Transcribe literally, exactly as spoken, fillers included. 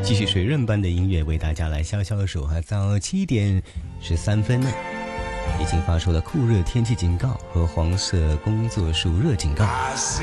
继续水润般的音乐为大家来消消暑哈。早七点十三分呢，已经发出了酷热天气警告和黄色工作暑热警告。